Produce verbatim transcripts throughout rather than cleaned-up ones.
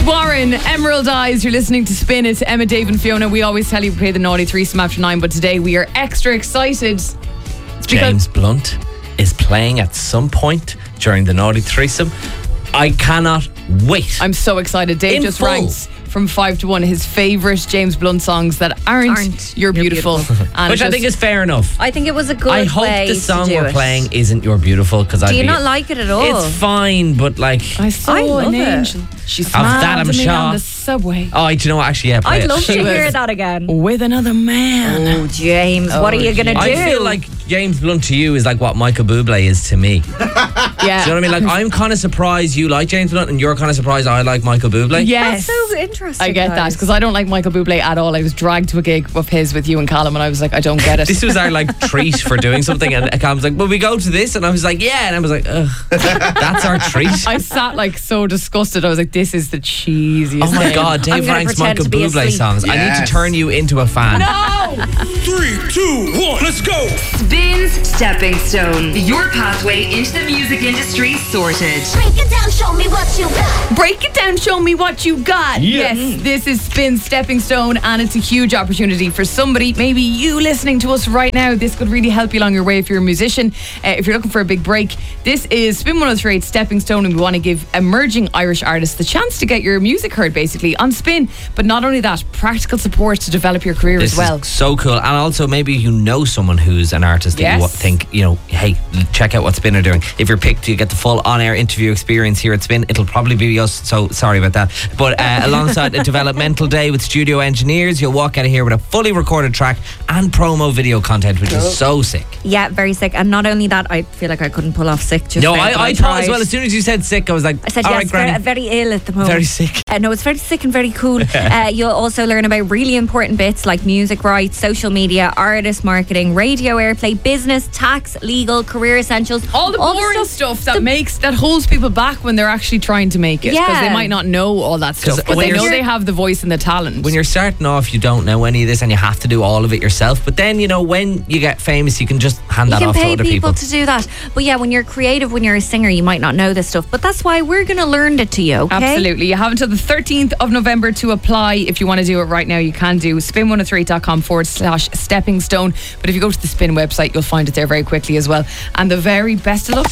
Warren, Emerald Eyes. You're listening to Spin. It's Emma, Dave and Fiona. We always tell you we play the naughty threesome after nine, but today we are extra excited. It's James Blunt is playing at some point during the naughty threesome. I cannot wait. I'm so excited. Dave In just full. ranked from five to one his favourite James Blunt songs that aren't, Aren't. You're Beautiful. And Which I just- think is fair enough. I think it was a good I hope way the song to do we're it. playing isn't You're Beautiful, because I Do you not like it at all? It's fine, but like, I saw I love an it. angel. She Of smiled that I'm at me sure. on the subway oh, do you know what? Actually, yeah, play I'd it. love to She hear was- that again. with another man. Oh, James, what are you going to do? I feel like James Blunt to you is like what Michael Bublé is to me. Do Yeah. you know what I mean? Like, I'm kind of surprised you like James Blunt, and you're kind of surprised I like Michael Bublé. Yes. That's so interesting. I get that guys. because I don't like Michael Bublé at all. I was dragged to a gig of his with you and Callum, and I was like, I don't get it. This was our like treat for doing something, and Cam was like, "Well, we go to this," and I was like, "Yeah," and I was like, "Ugh, that's our treat." I sat like so disgusted. I was like, this is the cheesiest Oh my thing. God, Dave I'm gonna ranks pretend Michael to be Bublé asleep. songs. I need Yes. to turn you into a fan. No! Three, two, one, let's go. Spin's Stepping Stone. Your pathway into the music industry sorted. Break it down, show me what you got. Break it down, show me what you got. Yes, this is Spin's Stepping Stone, and it's a huge opportunity for somebody, maybe you listening to us right now. This could really help you along your way if you're a musician, uh, if you're looking for a big break. This is Spin one oh three eight Stepping Stone, and we want to give emerging Irish artists the chance to get your music heard basically on Spin. But not only that, practical support to develop your career This as well. is so cool. And also, maybe you know someone who's an artist that Yes. you think, you know, hey, check out what Spin are doing. If you're picked, you get the full on-air interview experience here at Spin. It'll probably be us, so sorry about that. But uh, alongside a developmental day with studio engineers, you'll walk out of here with a fully recorded track and promo video content, which is so sick. Yeah, very sick. And not only that, I feel like I couldn't pull off sick just No, then, I, but I thought as tried. well, as soon as you said sick, I was like, I said all yes, right, very, Granny. very ill at the moment. Very sick. Uh, no, it's very sick and very cool. uh, you'll also learn about really important bits like music rights, social media, artist marketing, radio airplay, business, tax, legal, career essentials. all the boring stuff, that makes that holds people back when they're actually trying to make it, because Yeah. they might not know all that stuff, 'Cause but when they know you're- they have the voice and the talent. When you're starting off, you don't know any of this and you have to do all of it yourself. But then, you know, when you get famous, you can just hand You that can off to pay other people, people. to do that. But yeah, when you're creative, when you're a singer, you might not know this stuff. But that's why we're going to learn it to you, okay? Absolutely. You have until the thirteenth of November to apply. If you want to do it right now, you can do spin one oh three dot com forward slash stepping stone. But if you go to the Spin website, you'll find it there very quickly as well. And the very best of luck.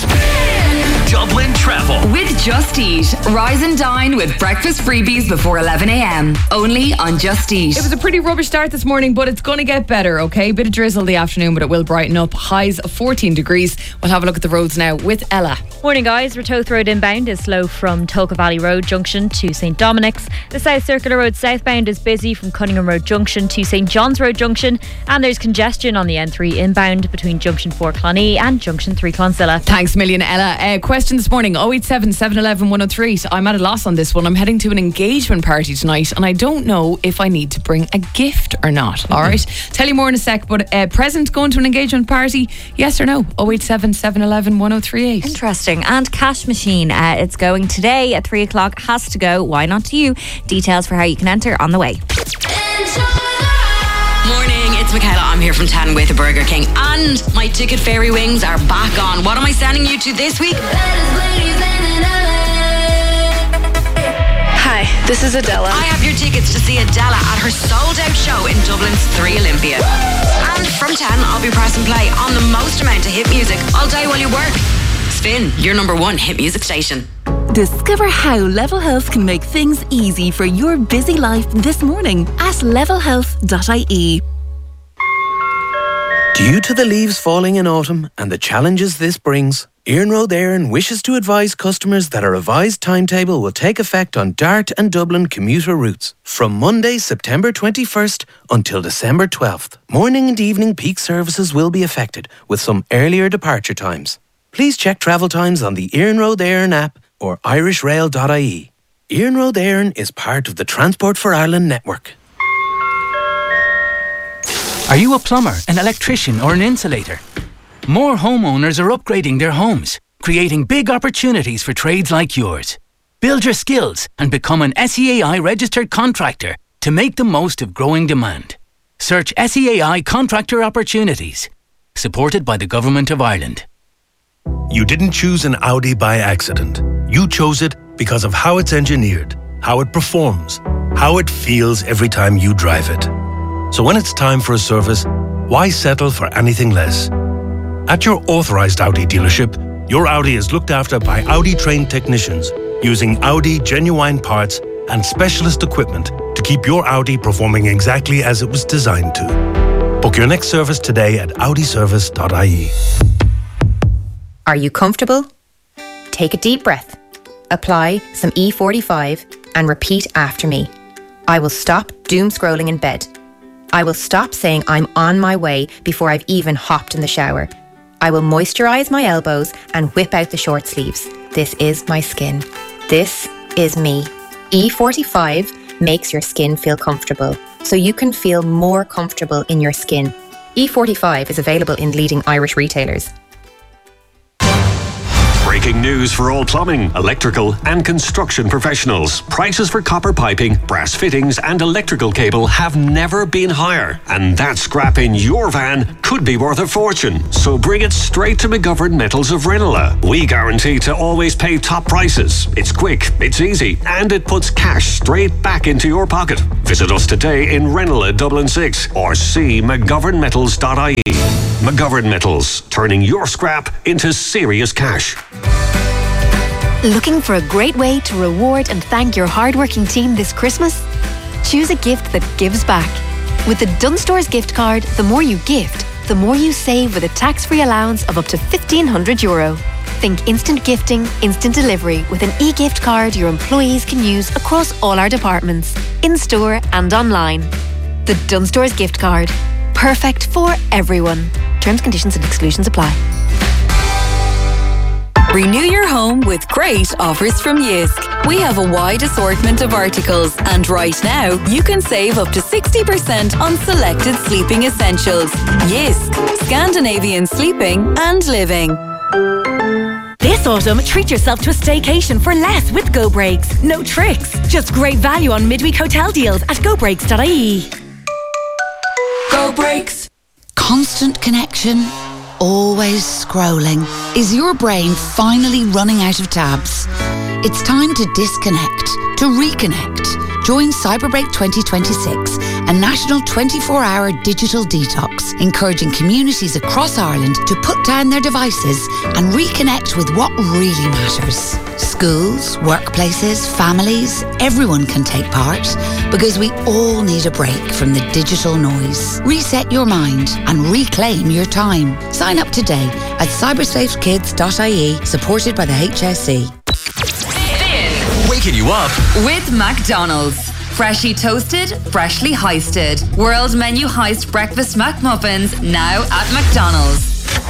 Dublin Travel. With Just Eat. Rise and dine with breakfast freebies before eleven a.m. Only on Just Eat. It was a pretty rubbish start this morning, but it's going to get better, okay? Bit of drizzle the afternoon, but it will brighten up. Highs of fourteen degrees. We'll have a look at the roads now with Ella. Morning guys, Ratoath Road inbound is slow from Tolka Valley Road Junction to St Dominic's. The South Circular Road southbound is busy from Cunningham Road Junction to St John's Road Junction, and there's congestion on the N three inbound between Junction four Clonee and Junction three Clonsilla. Thanks a million, Ella. Uh, question this morning, oh eight seven, seven one one, one oh three. So I'm at a loss on this one. I'm heading to an engagement party tonight, and I don't know if I need to bring a gift or not. All right? Tell you more in a sec, but uh, present going to an engagement party, yes or no? oh eight seven, seven one one, one oh three eight. Interesting. And Cash Machine, uh, it's going today at three o'clock. Has to go. Why not to you? Details for how you can enter on the way. Morning, it's Michaela. I'm here from ten with Burger King, and my ticket fairy wings are back on. What am I sending you to this week? Hi, this is Adela. I have your tickets to see Adela at her sold-out show in Dublin's Three Olympia. And from ten, I'll be pressing play on the most amount of hit music all day while you work. Spin, your number one hit music station. Discover how Level Health can make things easy for your busy life this morning at level health dot I E. Due to the leaves falling in autumn and the challenges this brings, Iarnród Éireann wishes to advise customers that a revised timetable will take effect on Dart and Dublin commuter routes from Monday, September twenty-first until December twelfth. Morning and evening peak services will be affected with some earlier departure times. Please check travel times on the Iarnród Éireann app or irish rail dot I E. Iarnród Éireann is part of the Transport for Ireland network. Are you a plumber, an electrician or an insulator? More homeowners are upgrading their homes, creating big opportunities for trades like yours. Build your skills and become an S E A I registered contractor to make the most of growing demand. Search S E A I Contractor Opportunities, supported by the Government of Ireland. You didn't choose an Audi by accident. You chose it because of how it's engineered. how it performs, how it feels every time you drive it. So when it's time for a service, why settle for anything less? At your authorized Audi dealership, your Audi is looked after by Audi-trained technicians using Audi genuine parts and specialist equipment to keep your Audi performing exactly as it was designed to. Book your next service today at audi service dot I E. Are you comfortable? Take a deep breath. Apply some E forty-five and repeat after me. I will stop doom scrolling in bed. I will stop saying I'm on my way before I've even hopped in the shower. I will moisturise my elbows and whip out the short sleeves. This is my skin. This is me. E forty-five makes your skin feel comfortable, so you can feel more comfortable in your skin. E forty-five is available in leading Irish retailers. Breaking news for all plumbing, electrical and construction professionals. Prices for copper piping, brass fittings and electrical cable have never been higher. And that scrap in your van could be worth a fortune. So bring it straight to McGovern Metals of Ranelagh. We guarantee to always pay top prices. It's quick, it's easy, and it puts cash straight back into your pocket. Visit us today in Ranelagh, Dublin six, or see mcgovern metals dot I E. McGovern Metals, turning your scrap into serious cash. Looking for a great way to reward and thank your hardworking team this Christmas? Choose a gift that gives back. With the Dunnes Stores gift card, the more you gift, the more you save with a tax-free allowance of up to fifteen hundred euro. Think instant gifting, instant delivery with an e-gift card your employees can use across all our departments, in-store and online. The Dunnes Stores gift card. Perfect for everyone. Terms, conditions and exclusions apply. Renew your home with great offers from Jysk. We have a wide assortment of articles, and right now you can save up to sixty percent on selected sleeping essentials. Jysk, Scandinavian sleeping and living. This autumn, treat yourself to a staycation for less with Go Breaks. No tricks, just great value on midweek hotel deals at go breaks dot I E. Go Breaks. Constant connection, always scrolling. Is your brain finally running out of tabs? It's time to disconnect, to reconnect. Join Cyberbreak twenty twenty-six, a national twenty-four hour digital detox, encouraging communities across Ireland to put down their devices and reconnect with what really matters. Schools, workplaces, families, everyone can take part, because we all need a break from the digital noise. Reset your mind and reclaim your time. Sign up today at cybersafe kids dot I E, supported by the H S E. Waking you up with McDonald's. Freshly toasted, freshly heisted. World menu heist breakfast McMuffins now at McDonald's.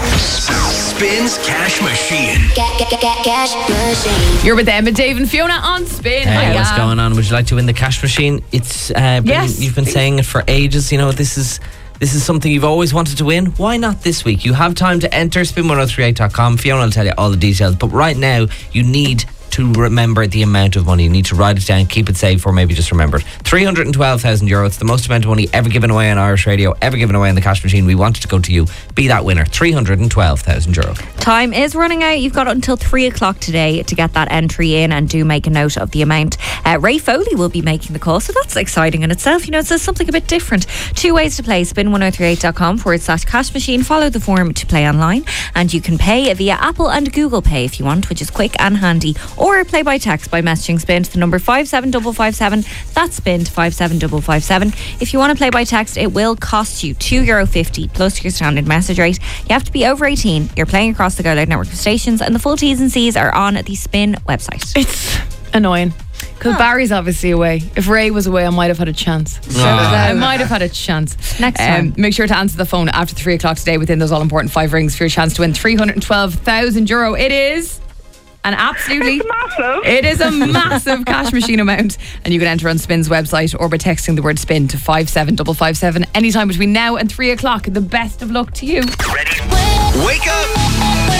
Spins Cash Machine. Get, get, get, get cash machine. You're with Emma, Dave and Fiona on Spin. Hey, Hiya. what's going on? Would you like to win the cash machine? It's uh, been, Yes, you've been please. saying it for ages. You know, this is this is something you've always wanted to win. Why not this week? You have time to enter spin one oh three eight dot com. Fiona will tell you all the details. But right now, you need to remember the amount of money. You need to write it down, keep it safe, or maybe just remember it. three hundred twelve thousand euro. It's the most amount of money ever given away on Irish radio, ever given away in the cash machine. We want it to go to you. Be that winner. three hundred twelve thousand euro. Time is running out. You've got until three o'clock today to get that entry in, and do make a note of the amount. Uh, Ray Foley will be making the call, so that's exciting in itself. You know, it says something a bit different. Two ways to play: spin one oh three eight dot com forward slash cash machine. Follow the form to play online, and you can pay via Apple and Google Pay if you want, which is quick and handy, or play by text by messaging spin to the number five seven five five seven. That's spin to five seven five five seven. If you want to play by text, it will cost you two euro fifty plus your standard message rate. You have to be over eighteen. You're playing across the Go Loud network of stations, and the full T's and C's are on the Spin website. It's annoying because Huh. Barry's obviously away. If Ray was away, I might have had a chance. Ah. I might have had a chance. Next time. Make sure to answer the phone after three o'clock today within those all important five rings for your chance to win three hundred twelve thousand euro. It is an absolutely It's massive. It is a massive cash machine amount, and you can enter on Spin's website or by texting the word spin to five seven five five seven anytime between now and three o'clock. The best of luck to you. Wake up